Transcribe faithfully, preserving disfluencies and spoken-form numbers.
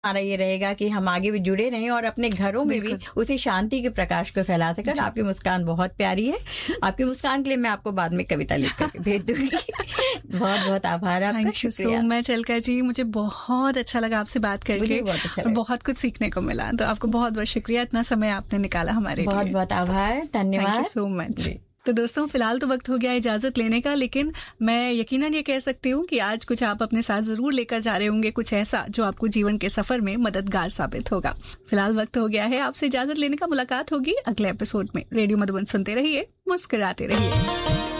हमारा ये रहेगा कि हम आगे भी जुड़े रहें और अपने घरों में भी उसी शांति के प्रकाश को फैला सकें। आपकी मुस्कान बहुत प्यारी है। आपकी मुस्कान के लिए मैं आपको बाद में कविता लिख करके भेज दूंगी। बहुत बहुत आभार आपका। Thank you so much Alka ji, मुझे बहुत अच्छा लगा आपसे बात करके, बहुत, अच्छा बहुत कुछ सीखने को मिला। तो आपको बहुत बहुत शुक्रिया, इतना समय आपने निकाला हमारे लिए। बहुत बहुत आभार, धन्यवाद। Thank you so much. तो दोस्तों, फिलहाल तो वक्त हो गया इजाजत लेने का, लेकिन मैं यकीनन ये कह सकती हूँ कि आज कुछ आप अपने साथ जरूर लेकर जा रहे होंगे, कुछ ऐसा जो आपको जीवन के सफर में मददगार साबित होगा। फिलहाल वक्त हो गया है आपसे इजाजत लेने का। मुलाकात होगी अगले एपिसोड में। रेडियो मधुबन सुनते रहिए, मुस्कुराते रहिए।